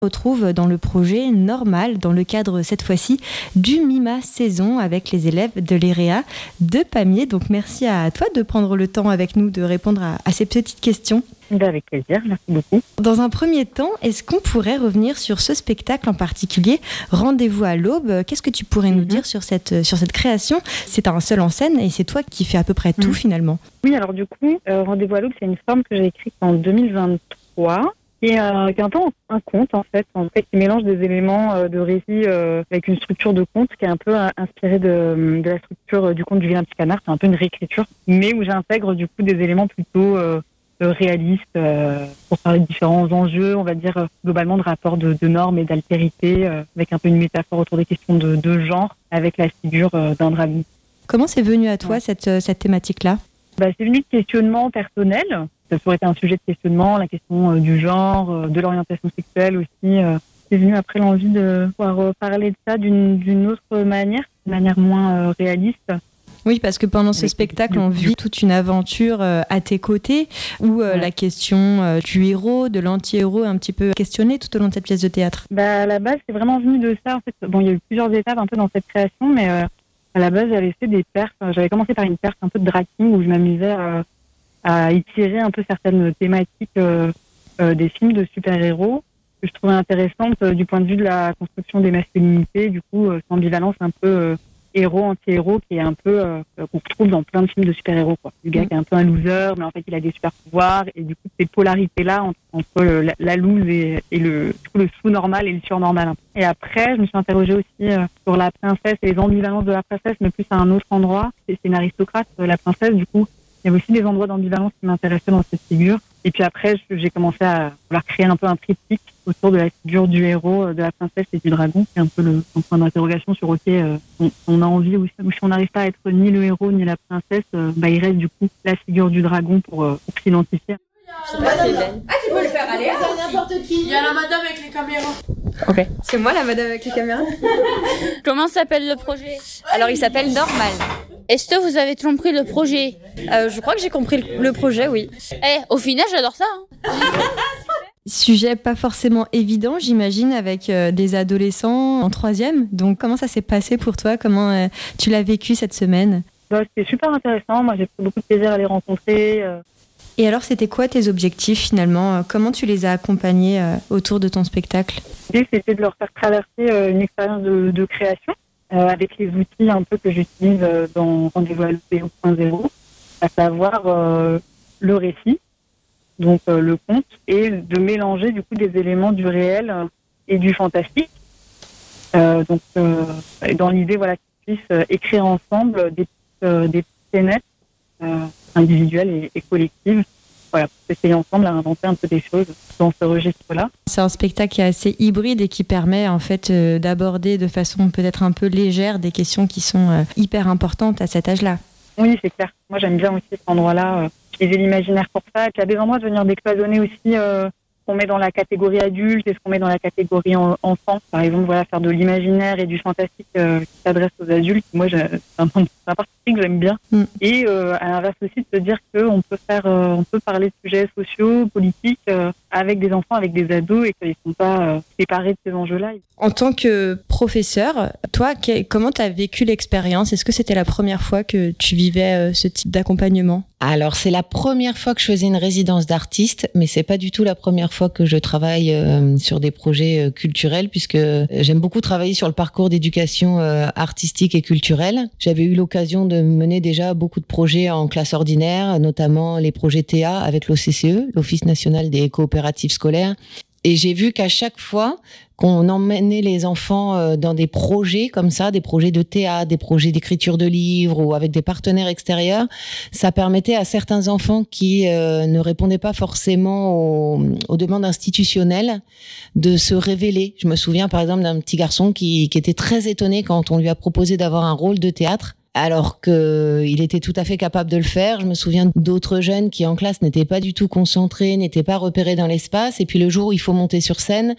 retrouve dans le projet Normal, dans le cadre cette fois-ci du MIMA Saison avec les élèves de l'EREA de Pamiers. Donc merci à toi de prendre le temps avec nous de répondre à ces petites questions. Avec plaisir, merci beaucoup. Dans un premier temps, est-ce qu'on pourrait revenir sur ce spectacle en particulier, Rendez-vous à l'aube? Qu'est-ce que tu pourrais nous dire sur cette création? C'est un seul en scène et c'est toi qui fais à peu près tout finalement. Oui, alors du coup, Rendez-vous à l'aube, c'est une forme que j'ai écrite en 2023 et qui est un peu un conte en fait qui mélange des éléments de récit avec une structure de conte qui est un peu inspirée de la structure du conte du vilain petit canard. C'est un peu une réécriture, mais où j'intègre du coup des éléments plutôt réaliste pour parler de différents enjeux, on va dire globalement de rapports de normes et d'altérité, avec un peu une métaphore autour des questions de genre, avec la figure d'un dragon. Comment c'est venu à toi cette thématique-là? C'est venu de questionnements personnels. Ça pourrait être un sujet de questionnement, la question du genre, de l'orientation sexuelle aussi. C'est venu après l'envie de pouvoir parler de ça d'une autre manière, d'une manière moins réaliste. Oui, parce que pendant ce spectacle, on vit toute une aventure à tes côtés, où la question du héros, de l'anti-héros est un petit peu questionnée tout au long de cette pièce de théâtre. À la base, c'est vraiment venu de ça. En fait, il y a eu plusieurs étapes un peu dans cette création, mais à la base, j'avais fait des perfs. J'avais commencé par une perf un peu de drag king, où je m'amusais à étirer un peu certaines thématiques des films de super-héros que je trouvais intéressantes du point de vue de la construction des masculinités. Du coup, cette ambivalence un peu héros, anti-héros, qui est un peu qu'on retrouve dans plein de films de super-héros, quoi. Du gars qui est un peu un loser, mais en fait il a des super-pouvoirs, et du coup ces polarités-là entre la lose et le sous-normal et le surnormal. Et après, je me suis interrogée aussi sur la princesse et les ambivalences de la princesse, mais plus à un autre endroit. C'est une aristocrate, la princesse, du coup. Il y avait aussi des endroits d'ambivalence qui m'intéressaient dans cette figure. Et puis après, j'ai commencé à vouloir créer un peu un triptyque autour de la figure du héros, de la princesse et du dragon. C'est un peu le point d'interrogation sur, on a envie ou si on n'arrive pas à être ni le héros ni la princesse, il reste du coup la figure du dragon pour s'identifier. Tu peux le faire aller n'importe qui. Il y a la madame avec les caméras. Ok. C'est moi la madame avec les caméras. Comment s'appelle le projet? Alors il s'appelle Normal. Est-ce que vous avez compris le projet? Je crois que j'ai compris le projet, oui. Au final, j'adore ça. Sujet pas forcément évident, j'imagine, avec des adolescents en 3e. Donc comment ça s'est passé pour toi? Comment tu l'as vécu cette semaine? C'était super intéressant. Moi, j'ai pris beaucoup de plaisir à les rencontrer. Et alors, c'était quoi tes objectifs finalement? Comment tu les as accompagnés autour de ton spectacle? L'idée, c'était de leur faire traverser une expérience de création avec les outils un peu que j'utilise dans Rendez-vous à l'aube 2.0, à savoir le récit, donc le conte, et de mélanger du coup des éléments du réel et du fantastique. Dans l'idée, qu'ils puissent écrire ensemble des petites scénettes individuelles et collectives, pour essayer ensemble à inventer un peu des choses dans ce registre-là. C'est un spectacle qui est assez hybride et qui permet en fait d'aborder de façon peut-être un peu légère des questions qui sont hyper importantes à cet âge-là. Oui, c'est clair. Moi, j'aime bien aussi cet endroit-là. Utiliser l'imaginaire pour ça. Et puis, il y a des endroits de venir décloisonner aussi ce qu'on met dans la catégorie adulte et ce qu'on met dans la catégorie enfant. Par exemple, faire de l'imaginaire et du fantastique qui s'adresse aux adultes. Moi, c'est un parti que j'aime bien. Et à l'inverse aussi, de se dire qu'on peut parler de sujets sociaux, politiques avec des enfants, avec des ados et qu'ils ne sont pas séparés de ces enjeux-là. En tant que professeur, toi, comment tu as vécu l'expérience? Est-ce que c'était la première fois que tu vivais ce type d'accompagnement? Alors, c'est la première fois que je faisais une résidence d'artiste, mais c'est pas du tout la première fois que je travaille sur des projets culturels, puisque j'aime beaucoup travailler sur le parcours d'éducation artistique et culturelle. J'avais eu l'occasion de mener déjà beaucoup de projets en classe ordinaire, notamment les projets TA avec l'OCCE, l'Office national des coopératives scolaires. Et j'ai vu qu'à chaque fois qu'on emmenait les enfants dans des projets comme ça, des projets de théâtre, des projets d'écriture de livres ou avec des partenaires extérieurs, ça permettait à certains enfants qui ne répondaient pas forcément aux demandes institutionnelles de se révéler. Je me souviens par exemple d'un petit garçon qui était très étonné quand on lui a proposé d'avoir un rôle de théâtre. alors qu'il était tout à fait capable de le faire. Je me souviens d'autres jeunes qui en classe n'étaient pas du tout concentrés, n'étaient pas repérés dans l'espace. Et puis le jour où il faut monter sur scène,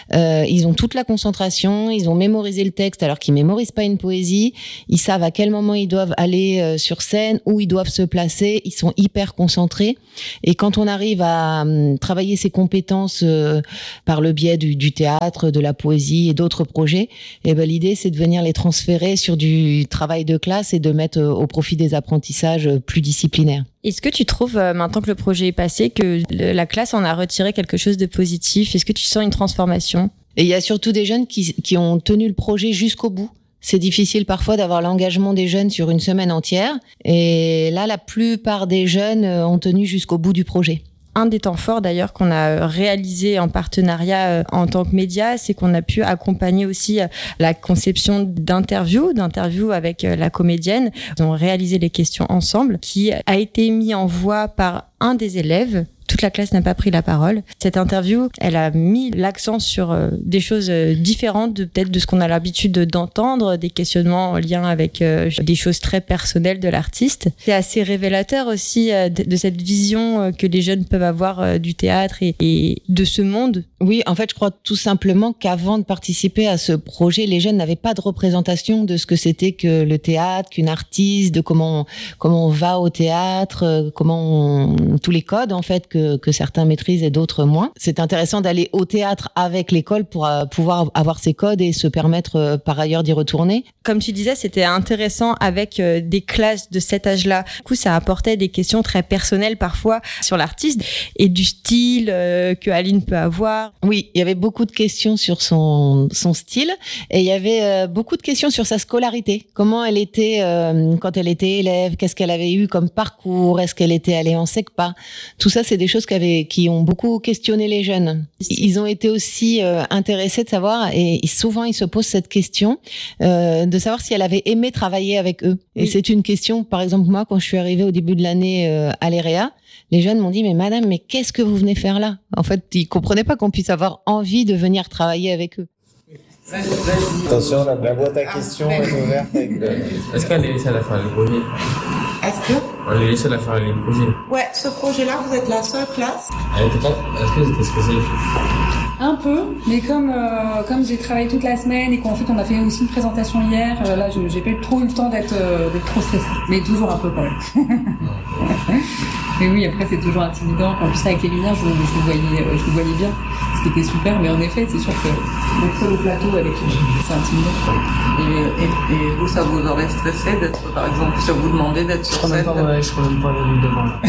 ils ont toute la concentration, ils ont mémorisé le texte alors qu'ils mémorisent pas une poésie. Ils savent à quel moment ils doivent aller sur scène, où ils doivent se placer. Ils sont hyper concentrés. Et quand on arrive à travailler ces compétences par le biais du théâtre, de la poésie et d'autres projets, et ben l'idée c'est de venir les transférer sur du travail de classe et de mettre au profit des apprentissages plus disciplinaires. Est-ce que tu trouves, maintenant que le projet est passé, que la classe en a retiré quelque chose de positif? Est-ce que tu sens une transformation? Et il y a surtout des jeunes qui ont tenu le projet jusqu'au bout. C'est difficile parfois d'avoir l'engagement des jeunes sur une semaine entière. Et là, la plupart des jeunes ont tenu jusqu'au bout du projet. Un des temps forts d'ailleurs qu'on a réalisé en partenariat en tant que média, c'est qu'on a pu accompagner aussi la conception d'interviews avec la comédienne. Ils ont réalisé les questions ensemble, qui a été mis en voix par un des élèves. Toute la classe n'a pas pris la parole. Cette interview, elle a mis l'accent sur des choses différentes peut-être de ce qu'on a l'habitude d'entendre, des questionnements en lien avec des choses très personnelles de l'artiste. C'est assez révélateur aussi de cette vision que les jeunes peuvent avoir du théâtre et de ce monde. Oui, en fait, je crois tout simplement qu'avant de participer à ce projet, les jeunes n'avaient pas de représentation de ce que c'était que le théâtre, qu'une artiste, de comment on va au théâtre, tous les codes en fait que certains maîtrisent et d'autres moins. C'est intéressant d'aller au théâtre avec l'école pour pouvoir avoir ces codes et se permettre par ailleurs d'y retourner. Comme tu disais, c'était intéressant avec des classes de cet âge-là. Du coup, ça apportait des questions très personnelles parfois sur l'artiste et du style que Aline peut avoir. Oui, il y avait beaucoup de questions sur son style et il y avait beaucoup de questions sur sa scolarité. Comment elle était quand elle était élève, qu'est-ce qu'elle avait eu comme parcours, est-ce qu'elle était allée en SECPA. Tout ça, c'est des choses qui ont beaucoup questionné les jeunes. Ils ont été aussi intéressés de savoir, et souvent ils se posent cette question, de savoir si elle avait aimé travailler avec eux. Et c'est une question, par exemple, moi, quand je suis arrivée au début de l'année à l'EREA, les jeunes m'ont dit, mais madame, mais qu'est-ce que vous venez faire là? En fait, ils comprenaient pas qu'on puisse avoir envie de venir travailler avec eux. Attention, la boîte à questions est ouverte avec Est-ce qu'elle est laissée à la faire les projets? Est-ce que On est laissé à la faire les projets. Ouais, ce projet-là, vous êtes la seule classe. Est-ce que c'était spécial? Un peu, mais comme j'ai travaillé toute la semaine et qu'en fait on a fait aussi une présentation hier, là j'ai pas trop eu le temps d'être trop stressée, mais toujours un peu quand même. Mais oui, après c'est toujours intimidant. En plus avec les lumières, je le voyais bien, ce qui était super. Mais en effet, c'est sûr que d'être au plateau avec c'est intimidant. Et vous, ça vous aurait stressé d'être, par exemple, si on vous demandait d'être sur scène? Je crois même pas venu devant là.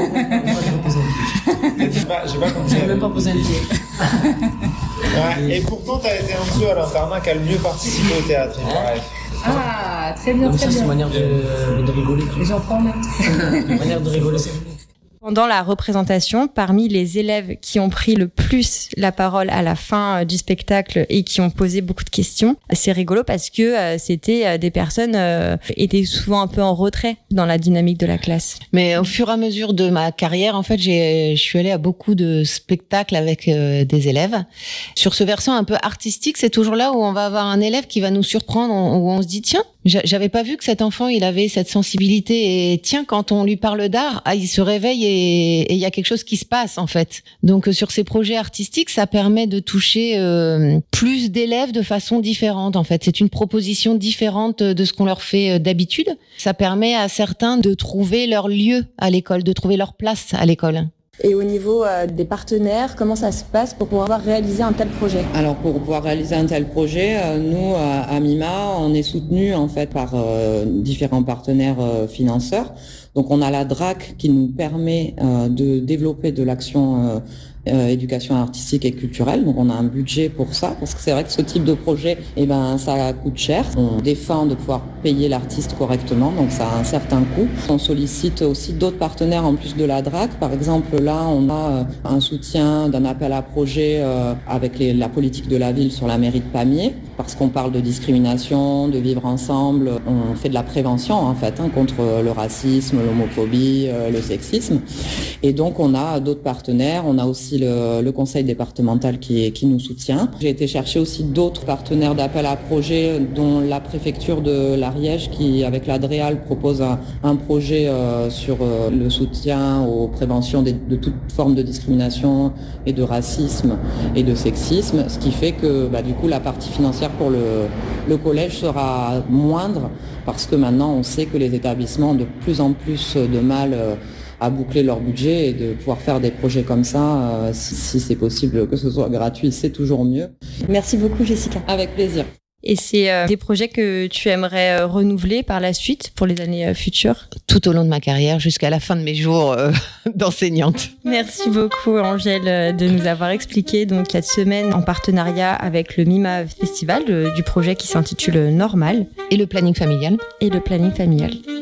J'ai pas compris. J'ai même pas posé un pied. Ouais, et pourtant, t'as été un peu à l'internat qui a le mieux participé au théâtre, il paraît. Ah, très bien, comme très ça, bien. c'est une manière de rigoler. J'en prends note. Une manière de rigoler, c'est Pendant la représentation, parmi les élèves qui ont pris le plus la parole à la fin du spectacle et qui ont posé beaucoup de questions, c'est rigolo parce que c'était des personnes étaient souvent un peu en retrait dans la dynamique de la classe. Mais au fur et à mesure de ma carrière, en fait, je suis allée à beaucoup de spectacles avec des élèves. Sur ce versant un peu artistique, c'est toujours là où on va avoir un élève qui va nous surprendre, où on se dit tiens, j'avais pas vu que cet enfant il avait cette sensibilité et tiens, quand on lui parle d'art, il se réveille et il y a quelque chose qui se passe en fait. Donc sur ces projets artistiques, ça permet de toucher plus d'élèves de façon différente en fait. C'est une proposition différente de ce qu'on leur fait d'habitude. Ça permet à certains de trouver leur lieu à l'école, de trouver leur place à l'école. Et au niveau des partenaires, comment ça se passe pour pouvoir réaliser un tel projet? Alors pour pouvoir réaliser un tel projet, nous à MIMA, on est soutenu en fait par différents partenaires financeurs. Donc on a la DRAC qui nous permet de développer de l'action éducation artistique et culturelle. Donc on a un budget pour ça, parce que c'est vrai que ce type de projet, ça coûte cher. On défend de pouvoir payer l'artiste correctement, donc ça a un certain coût. On sollicite aussi d'autres partenaires en plus de la DRAC. Par exemple, là, on a un soutien d'un appel à projet avec la politique de la ville sur la mairie de Pamiers. parce qu'on parle de discrimination, de vivre ensemble. On fait de la prévention en fait contre le racisme, l'homophobie, le sexisme. Et donc on a d'autres partenaires. On a aussi le conseil départemental qui nous soutient. J'ai été chercher aussi d'autres partenaires d'appel à projet, dont la préfecture de l'Ariège qui, avec la DREAL, propose un projet sur le soutien aux préventions de toute forme de discrimination et de racisme et de sexisme, ce qui fait que du coup la partie financière pour le collège sera moindre parce que maintenant on sait que les établissements ont de plus en plus de mal à boucler leur budget et de pouvoir faire des projets comme ça, si c'est possible que ce soit gratuit, c'est toujours mieux. Merci beaucoup Jessica. Avec plaisir. Et c'est des projets que tu aimerais renouveler par la suite pour les années futures? Tout au long de ma carrière, jusqu'à la fin de mes jours d'enseignante. Merci beaucoup Angèle de nous avoir expliqué donc cette semaine en partenariat avec le MIMA Festival du projet qui s'intitule Normal. Et le planning familial. Et le planning familial.